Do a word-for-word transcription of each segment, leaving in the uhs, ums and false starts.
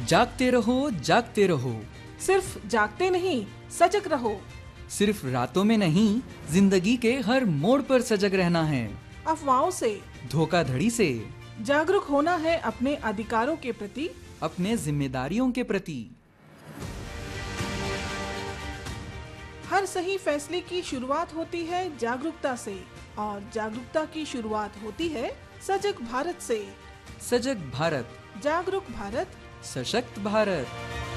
जागते रहो जागते रहो, सिर्फ जागते नहीं सजग रहो। सिर्फ रातों में नहीं, जिंदगी के हर मोड़ पर सजग रहना है। अफवाहों से, धोखाधड़ी से, जागरूक होना है अपने अधिकारों के प्रति, अपने जिम्मेदारियों के प्रति। हर सही फैसले की शुरुआत होती है जागरूकता से और जागरूकता की शुरुआत होती है सजग भारत से। सजग भारत, जागरूक भारत, सशक्त भारत।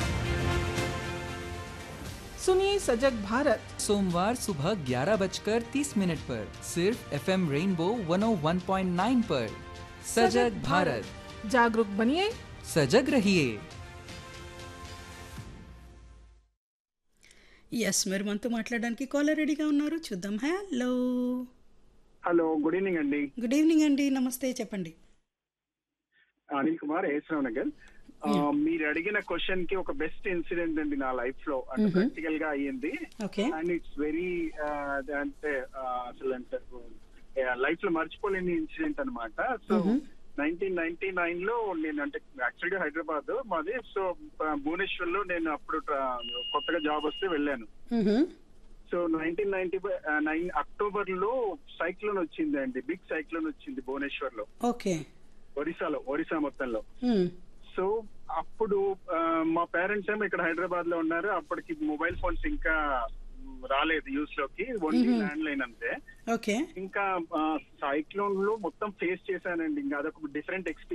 सुनिए सजग भारत सोमवार सुबह ग्यारह बजकर तीस मिनट पर सिर्फ एफएम रेनबो वन ओ वन पॉइंट नाइन पर। सजग भारत, जागरूक बनिए, सजग रहिए। ఎస్ మీరు మనతో మాట్లాడడానికి కాలర్ రెడీగా ఉన్నారు, చూద్దాం. హలో హలో, గుడ్ ఈవినింగ్ అండి. గుడ్ ఈవినింగ్ అండి, నమస్తే, చెప్పండి. అనిల్ కుమార్, ఏస్రావ్ నగర్. ఆ, మీరు అడిగిన క్వశ్చన్ కి ఒక బెస్ట్ ఇన్సిడెంట్ అండి నా లైఫ్ లో, అంటే ప్రాక్టికల్ గా అయ్యింది. ఓకే. అండ్ ఇట్స్ వెరీ అంటే ఆ, అసలు అంటే లైఫ్ లో మర్చిపోలేని ఇన్సిడెంట్ అన్నమాట. సో నైన్టీన్ నైన్టీ నైన్ లో నేను, అంటే యాక్చువల్ గా హైదరాబాద్ మాది. సో భువనేశ్వర్ లో నేను అప్పుడు కొత్తగా జాబ్ వస్తే వెళ్ళాను. So nineteen ninety nine October లో సైక్లోన్ వచ్చింది అండి, బిగ్ సైక్లోన్ వచ్చింది భువనేశ్వర్ లో. ఓకే. ఒరిస్సాలో, ఒరిస్సా మొత్తంలో. సో అప్పుడు మా పేరెంట్స్ ఏమో ఇక్కడ హైదరాబాద్ లో ఉన్నారు. అప్పటికి మొబైల్ ఫోన్స్ ఇంకా రాలేదు యూస్ లోకి, ఓన్లీ ల్యాండ్ లైన్ అంతే. ఓకే. ఇంకా సైక్లోన్ లో మొత్తం ఫేస్ చేశానండి. ఇంకా అదొక డిఫరెంట్ ఎక్స్పీరియన్స్.